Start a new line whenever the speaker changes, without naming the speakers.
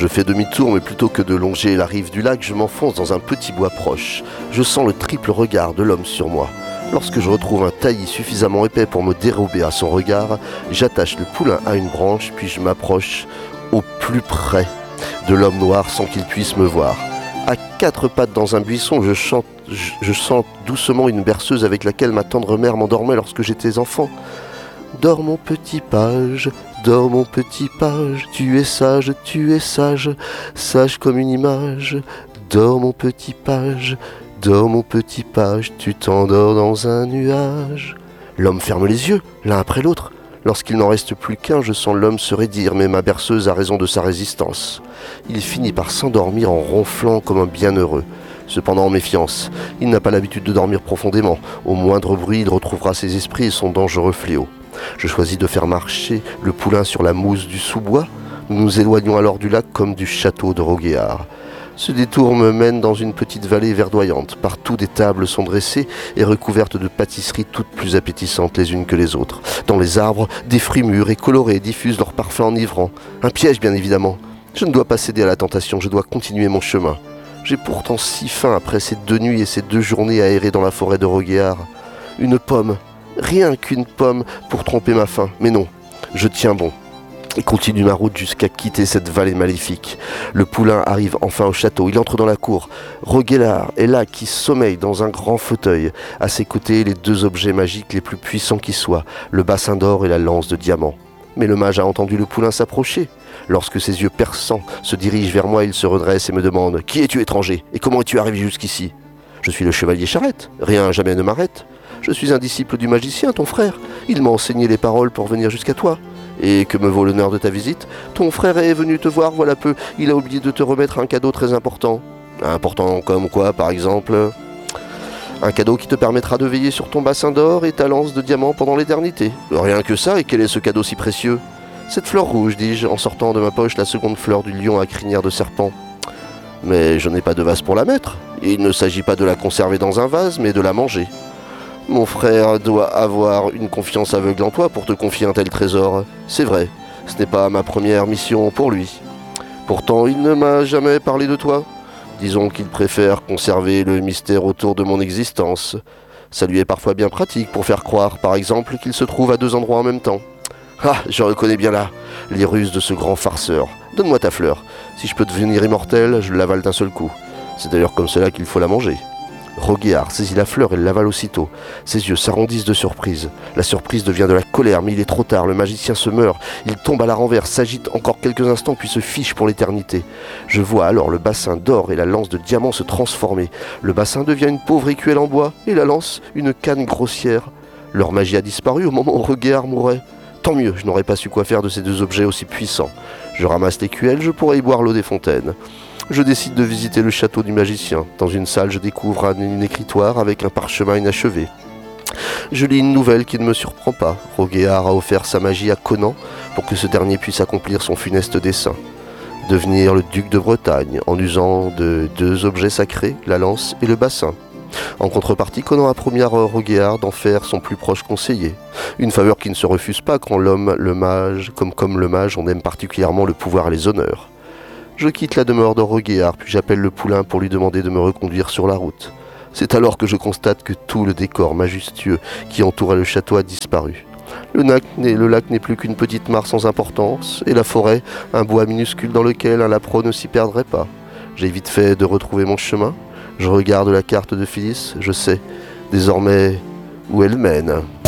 Je fais demi-tour, mais plutôt que de longer la rive du lac, je m'enfonce dans un petit bois proche. Je sens le triple regard de l'homme sur moi. Lorsque je retrouve un taillis suffisamment épais pour me dérober à son regard, j'attache le poulain à une branche, puis je m'approche au plus près de l'homme noir sans qu'il puisse me voir. À quatre pattes dans un buisson, je sens doucement une berceuse avec laquelle ma tendre mère m'endormait lorsque j'étais enfant. Dors mon petit page, dors mon petit page, tu es sage, sage comme une image. Dors mon petit page, tu t'endors dans un nuage. L'homme ferme les yeux, l'un après l'autre. Lorsqu'il n'en reste plus qu'un, je sens l'homme se raidir, mais ma berceuse a raison de sa résistance. Il finit par s'endormir en ronflant comme un bienheureux. Cependant, en méfiance, il n'a pas l'habitude de dormir profondément. Au moindre bruit, il retrouvera ses esprits et son dangereux fléau. Je choisis de faire marcher le poulain sur la mousse du sous-bois. Nous nous éloignons alors du lac comme du château de Roguéard. Ce détour me mène dans une petite vallée verdoyante. Partout des tables sont dressées et recouvertes de pâtisseries toutes plus appétissantes les unes que les autres. Dans les arbres, des fruits mûrs et colorés diffusent leur parfum enivrant. Un piège bien évidemment. Je ne dois pas céder à la tentation, je dois continuer mon chemin. J'ai pourtant si faim après ces 2 nuits et ces 2 journées aérées dans la forêt de Roguéard. Une pomme, rien qu'une pomme pour tromper ma faim. Mais non, je tiens bon et continue ma route jusqu'à quitter cette vallée maléfique. Le poulain arrive enfin au château, il entre dans la cour. Roguéard est là qui sommeille dans un grand fauteuil. À ses côtés, les 2 objets magiques les plus puissants qui soient, le bassin d'or et la lance de diamant. Mais le mage a entendu le poulain s'approcher. Lorsque ses yeux perçants se dirigent vers moi, il se redresse et me demande « Qui es-tu, étranger? Et comment es-tu arrivé jusqu'ici ?» Je suis le chevalier Charrette, rien jamais ne m'arrête. Je suis un disciple du magicien, ton frère. Il m'a enseigné les paroles pour venir jusqu'à toi. Et que me vaut l'honneur de ta visite? Ton frère est venu te voir, voilà peu. Il a oublié de te remettre un cadeau très important. Important comme quoi, par exemple? Un cadeau qui te permettra de veiller sur ton bassin d'or et ta lance de diamant pendant l'éternité. Rien que ça, et quel est ce cadeau si précieux? Cette fleur rouge, dis-je, en sortant de ma poche la seconde fleur du lion à crinière de serpent. Mais je n'ai pas de vase pour la mettre. Il ne s'agit pas de la conserver dans un vase, mais de la manger. Mon frère doit avoir une confiance aveugle en toi pour te confier un tel trésor. C'est vrai, ce n'est pas ma première mission pour lui. Pourtant, il ne m'a jamais parlé de toi. Disons qu'il préfère conserver le mystère autour de mon existence. Ça lui est parfois bien pratique pour faire croire, par exemple, qu'il se trouve à 2 endroits en même temps. Ah, je reconnais bien là les ruses de ce grand farceur. Donne-moi ta fleur. Si je peux devenir immortel, je l'avale d'un seul coup. C'est d'ailleurs comme cela qu'il faut la manger. Roguéard saisit la fleur et l'avale aussitôt. Ses yeux s'arrondissent de surprise. La surprise devient de la colère, mais il est trop tard. Le magicien se meurt. Il tombe à la renverse, s'agite encore quelques instants, puis se fiche pour l'éternité. Je vois alors le bassin d'or et la lance de diamant se transformer. Le bassin devient une pauvre écuelle en bois, et la lance, une canne grossière. Leur magie a disparu au moment où Roguéard mourait. Tant mieux, je n'aurais pas su quoi faire de ces 2 objets aussi puissants. Je ramasse l'écuelle, je pourrais y boire l'eau des fontaines. Je décide de visiter le château du magicien. Dans une salle, je découvre un écritoire avec un parchemin inachevé. Je lis une nouvelle qui ne me surprend pas. Roguéard a offert sa magie à Conan pour que ce dernier puisse accomplir son funeste dessein. Devenir le duc de Bretagne en usant de 2 objets sacrés, la lance et le bassin. En contrepartie, Conan a promis à Roguéard d'en faire son plus proche conseiller. Une faveur qui ne se refuse pas quand l'homme, le mage, comme le mage, on aime particulièrement le pouvoir et les honneurs. Je quitte la demeure de Roguéard, puis j'appelle le poulain pour lui demander de me reconduire sur la route. C'est alors que je constate que tout le décor majestueux qui entourait le château a disparu. Le lac n'est plus qu'une petite mare sans importance, et la forêt, un bois minuscule dans lequel un lapro ne s'y perdrait pas. J'ai vite fait de retrouver mon chemin. Je regarde la carte de Phyllis, je sais désormais où elle mène.